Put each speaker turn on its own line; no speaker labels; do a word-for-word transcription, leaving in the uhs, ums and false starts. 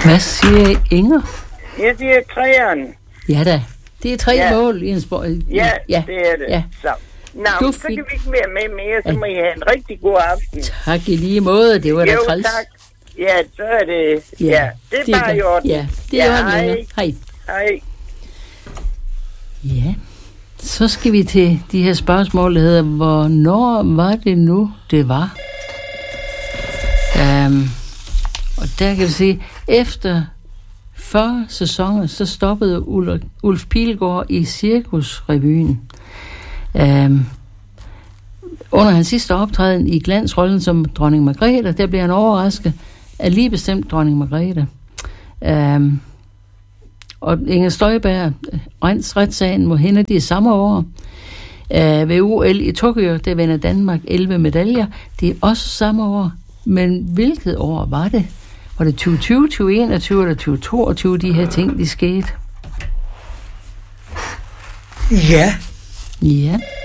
Hvad siger Inger?
Jeg siger træerne.
Ja da. Det er tre
Ja.
mål i en sport.
Ja, ja, det er det.
Ja.
Så. Nå,
Du
så
fik-
kan vi ikke være med mere, så må I have en rigtig god aften.
Tak i lige måde. Det var da
Jo,
træls.
tak. Ja, så er det... Ja, ja det er bare
da-
i orden.
Ja, det er
ja,
i orden,
hej.
Inger. Hej.
Hej.
Ja, så skal vi til de her spørgsmål, der hedder, hvornår var det nu, det var? Um, og der kan vi se, efter fyrre sæsoner, så stoppede Ulf, Ulf Pilgaard i Cirkusrevyen. Um, under hans sidste optræden i glansrollen som dronning Margrethe, der blev han overrasket af lige bestemt dronning Margrethe. Um, og Inger Støjberg, Rens retssagen mod hende, de er samme år. Uh, ved U L i Tokyo, der vinder Danmark elleve medaljer. Det er også samme år. Men hvilket år var det? Var det tyve tyve, tyve enogtyve eller tyve toogtyve, de her ting, de skete?
Ja.
Ja.